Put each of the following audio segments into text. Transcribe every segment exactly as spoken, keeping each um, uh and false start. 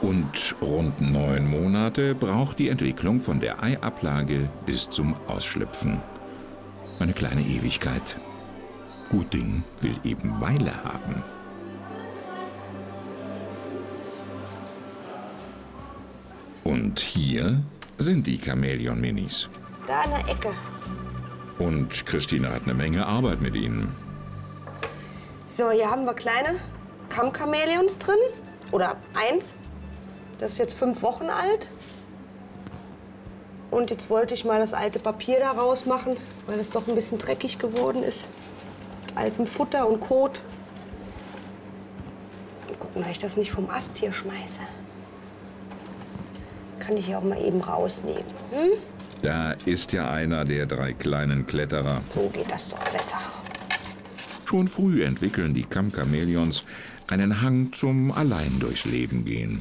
Und rund neun Monate braucht die Entwicklung von der Eiablage bis zum Ausschlüpfen. Eine kleine Ewigkeit. Gut Ding will eben Weile haben. Und hier sind die Chamäleon-Minis. Da in der Ecke. Und Christine hat eine Menge Arbeit mit ihnen. So, hier haben wir kleine Kammchamäleons drin. Oder eins. Das ist jetzt fünf Wochen alt. Und jetzt wollte ich mal das alte Papier da rausmachen, weil es doch ein bisschen dreckig geworden ist. Altem Futter und Kot. Und gucken, dass ich das nicht vom Ast hier schmeiße. Kann ich hier auch mal eben rausnehmen. Hm? Da ist ja einer der drei kleinen Kletterer. So geht das doch besser. Schon früh entwickeln die Kammchamäleons einen Hang zum Allein durchs Leben gehen.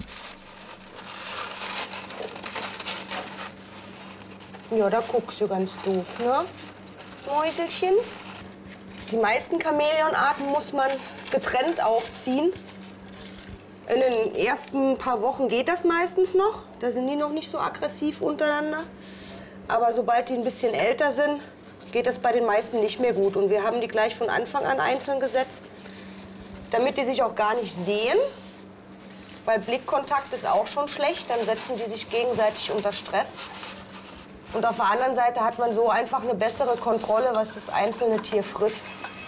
Ja, da guckst du ganz doof, ne? Mäuselchen. Die meisten Chamäleonarten muss man getrennt aufziehen. In den ersten paar Wochen geht das meistens noch. Da sind die noch nicht so aggressiv untereinander. Aber sobald die ein bisschen älter sind, geht das bei den meisten nicht mehr gut. Und wir haben die gleich von Anfang an einzeln gesetzt, damit die sich auch gar nicht sehen. Weil Blickkontakt ist auch schon schlecht, dann setzen die sich gegenseitig unter Stress. Und auf der anderen Seite hat man so einfach eine bessere Kontrolle, was das einzelne Tier frisst.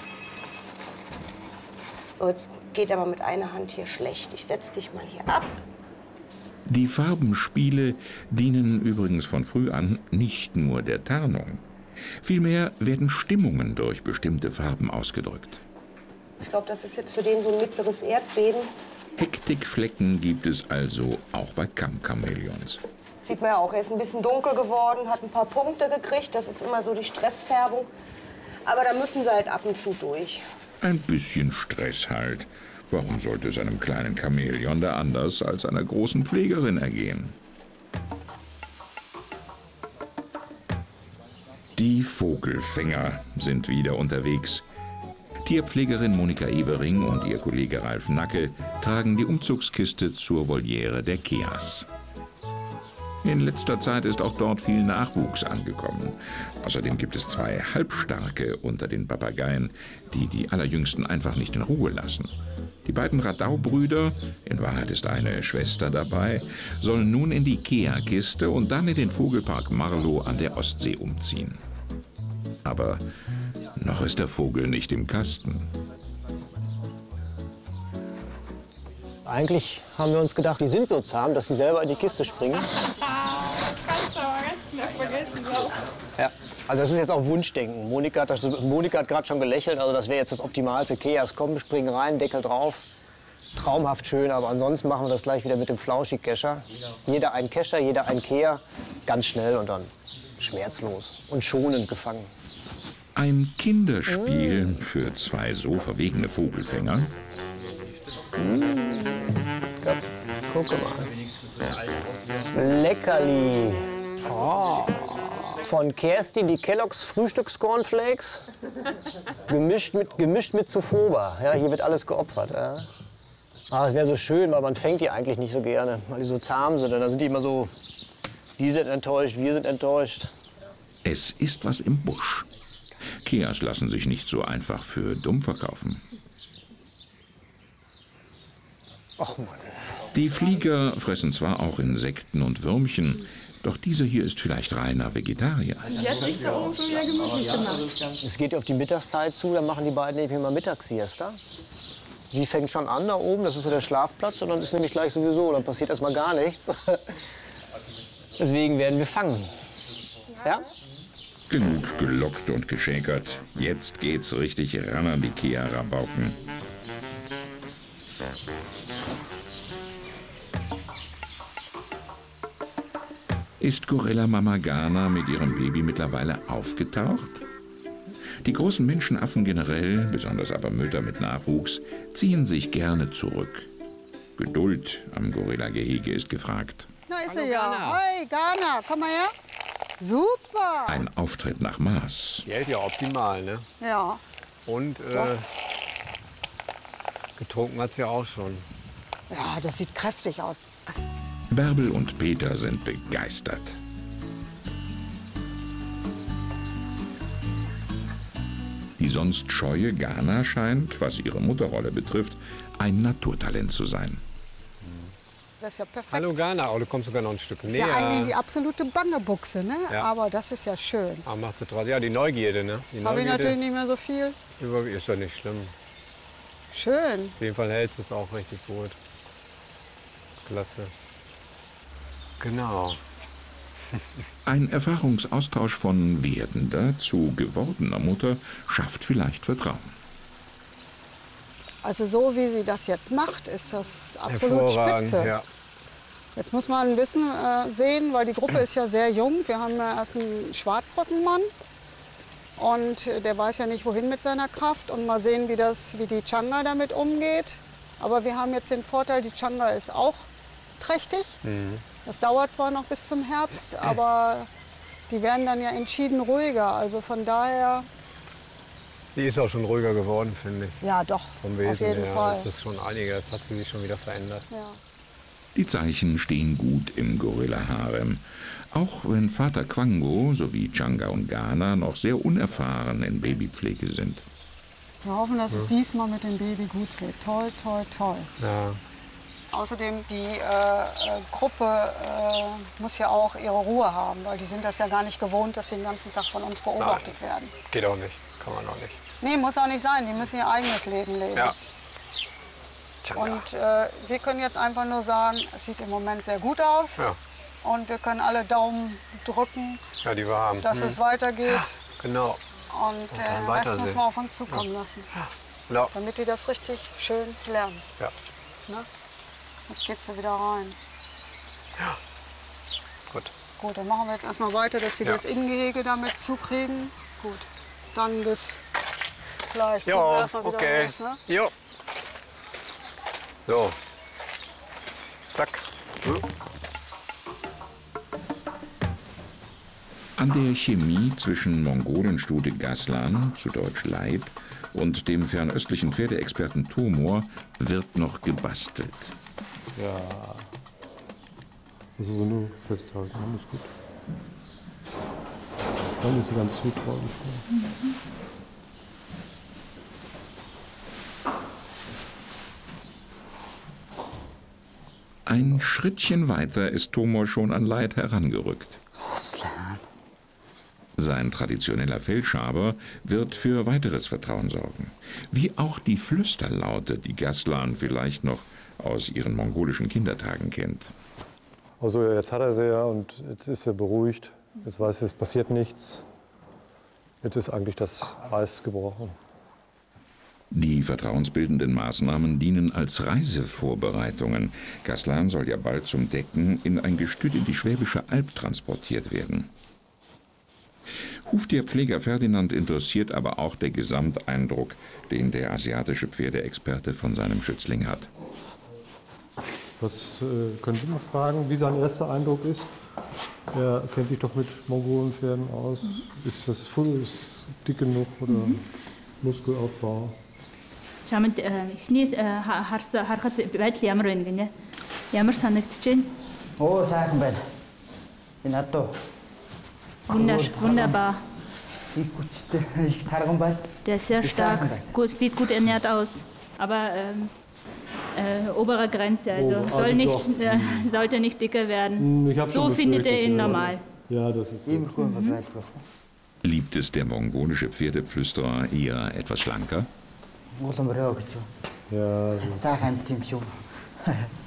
So, jetzt geht aber mit einer Hand hier schlecht. Ich setze dich mal hier ab. Die Farbenspiele dienen übrigens von früh an nicht nur der Tarnung. Vielmehr werden Stimmungen durch bestimmte Farben ausgedrückt. Ich glaube, das ist jetzt für den so ein mittleres Erdbeben. Hektikflecken gibt es also auch bei Kammchamäleons. Sieht man ja auch, er ist ein bisschen dunkel geworden, hat ein paar Punkte gekriegt. Das ist immer so die Stressfärbung. Aber da müssen sie halt ab und zu durch. Ein bisschen Stress halt. Warum sollte es einem kleinen Chamäleon da anders als einer großen Pflegerin ergehen? Die Vogelfänger sind wieder unterwegs. Tierpflegerin Monika Evering und ihr Kollege Ralf Nacke tragen die Umzugskiste zur Voliere der Keas. In letzter Zeit ist auch dort viel Nachwuchs angekommen. Außerdem gibt es zwei Halbstarke unter den Papageien, die die Allerjüngsten einfach nicht in Ruhe lassen. Die beiden Radau-Brüder, in Wahrheit ist eine Schwester dabei, sollen nun in die Kea-Kiste und dann in den Vogelpark Marlow an der Ostsee umziehen. Aber noch ist der Vogel nicht im Kasten. Eigentlich haben wir uns gedacht, die sind so zahm, dass sie selber in die Kiste springen. Kannst du aber ganz schnell vergessen. So. Ja, also das ist jetzt auch Wunschdenken. Monika hat, das, Monika hat gerade schon gelächelt, also das wäre jetzt das Optimalste. Keas, komm, springen rein, Deckel drauf. Traumhaft schön, aber ansonsten machen wir das gleich wieder mit dem Flauschig-Kescher. Jeder ein Kescher, jeder ein Kea, ganz schnell und dann schmerzlos und schonend gefangen. Ein Kinderspiel mmh. für zwei so verwegene Vogelfänger. Mmh. Guck mal. Leckerli. Oh. Von Kerstin die Kellogg's Frühstückscornflakes. Gemischt mit, gemischt mit Zufoba. Ja, hier wird alles geopfert. Ja. Ah, es wäre so schön, weil man fängt die eigentlich nicht so gerne, weil die so zahm sind. Und da sind die immer so, die sind enttäuscht, wir sind enttäuscht. Es ist was im Busch. Keas lassen sich nicht so einfach für dumm verkaufen. Och Mann. Die Flieger fressen zwar auch Insekten und Würmchen, doch dieser hier ist vielleicht reiner Vegetarier. Jetzt ist da oben schon wieder gemütlich gemacht. Es geht auf die Mittagszeit zu, dann machen die beiden nämlich mal Mittagssiesta. Sie fängt schon an da oben, das ist so der Schlafplatz, und dann ist nämlich gleich sowieso, dann passiert erstmal gar nichts. Deswegen werden wir fangen. Ja? Genug gelockt und geschäkert. Jetzt geht's richtig ran an die Kea-Rabauken. Ist Gorilla-Mama Ghana mit ihrem Baby mittlerweile aufgetaucht? Die großen Menschenaffen generell, besonders aber Mütter mit Nachwuchs, ziehen sich gerne zurück. Geduld am Gorilla-Gehege ist gefragt. Da ist sie ja. Hey, Ghana, komm mal her. Super. Ein Auftritt nach Maß. Die hält ja optimal, ne? Ja. Und äh, getrunken hat sie auch schon. Ja, das sieht kräftig aus. Bärbel und Peter sind begeistert. Die sonst scheue Ghana scheint, was ihre Mutterrolle betrifft, ein Naturtalent zu sein. Das ist ja perfekt. Hallo Ghana, oh, du kommst sogar noch ein Stück Das ist näher. ja eigentlich die absolute Bangebuchse, ne? Ja. Aber das ist ja schön. Ah, macht sie trotzdem. Ja, die Neugierde, ne? Die Habe ich natürlich nicht mehr so viel. über- ist doch nicht schlimm. Schön. Auf jeden Fall hält es auch richtig gut. Klasse. Genau. Ein Erfahrungsaustausch von werdender zu gewordener Mutter schafft vielleicht Vertrauen. Also so wie sie das jetzt macht, ist das absolut Hervorragend, spitze. ja. Jetzt muss man ein bisschen äh, sehen, weil die Gruppe ist ja sehr jung. Wir haben ja erst einen Schwarzrockenmann und äh, der weiß ja nicht, wohin mit seiner Kraft. Und mal sehen, wie, das, wie die Changa damit umgeht. Aber wir haben jetzt den Vorteil, die Changa ist auch trächtig. Mhm. Das dauert zwar noch bis zum Herbst, aber die werden dann ja entschieden ruhiger. Also von daher, Die ist auch schon ruhiger geworden, finde ich. ja doch, Vom auf Wesen jeden her Fall. ist es schon einiges, hat sie sich schon wieder verändert. Ja. Die Zeichen stehen gut im Gorilla-Harem. Auch wenn Vater Quango sowie Changa und Ghana noch sehr unerfahren in Babypflege sind. Wir hoffen, dass es diesmal mit dem Baby gut geht. Toll, toll, toll. Ja. Außerdem, die äh, äh, Gruppe äh, muss ja auch ihre Ruhe haben, weil die sind das ja gar nicht gewohnt, dass sie den ganzen Tag von uns beobachtet Nein. werden. Geht auch nicht, kann man auch nicht. Nee, muss auch nicht sein, die müssen ihr eigenes Leben leben. Ja. Changa. Und äh, wir können jetzt einfach nur sagen, es sieht im Moment sehr gut aus. Ja. Und wir können alle Daumen drücken, Ja, die wir haben. dass Hm. es weitergeht. Genau. Und dann äh, den Rest weitersehen. muss man auf uns zukommen lassen, Ja. damit die das richtig schön lernen. Ja. Ne? Jetzt geht's da wieder rein. Gut. Gut, dann machen wir jetzt erstmal weiter, dass sie Ja. das Innengehege damit zukriegen. Gut, dann bis gleich. Ziehen wir Ja, erstmal wieder okay. los, ne? Jo. So. Zack. Hm. An der Chemie zwischen Mongolenstute Gaslan, zu Deutsch Leid, und dem fernöstlichen Pferdeexperten Tomor wird noch gebastelt. Ja. Also so nur festhalten, alles gut. Dann ist sie ganz zutraulich. Ein Schrittchen weiter ist Tomor schon an Leid herangerückt. Sein traditioneller Fellschaber wird für weiteres Vertrauen sorgen. Wie auch die Flüsterlaute, die Gaslan vielleicht noch aus ihren mongolischen Kindertagen kennt. Also jetzt hat er sie ja und jetzt ist er beruhigt. Jetzt weiß er, es passiert nichts. Jetzt ist eigentlich das Eis gebrochen. Die vertrauensbildenden Maßnahmen dienen als Reisevorbereitungen. Gaslan soll ja bald zum Decken in ein Gestüt in die Schwäbische Alb transportiert werden. Huftierpfleger Ferdinand interessiert aber auch der Gesamteindruck, den der asiatische Pferdeexperte von seinem Schützling hat. Was äh, können Sie mal fragen, wie sein erster Eindruck ist? Er kennt sich doch mit Mongolenpferden aus. Ist das voll, ist es dick genug oder Muskelaufbau? Чамд эхнээс харсан харахад байдал ямар байна гинэ? Ямар санагдаж байна? Оо сайхан байна. Энэ одоо Wunderbar. их хүчтэй, их тарган байна. Der ist sehr stark, gut, sieht gut ernährt aus, aber ähm, äh, obere Grenze, also, Oh, soll also nicht, doch. äh, sollte nicht dicker werden. Ich hab So schon findet er befürchtet, ihn ja. normal. Ja, das ist gut. Иймэрхүү юм бол байлгүй. Liebt es der mongolische Pferdeflüsterer eher etwas schlanker? Уулан мөрөө гэж. Ja, Сайхан амт юм шүү.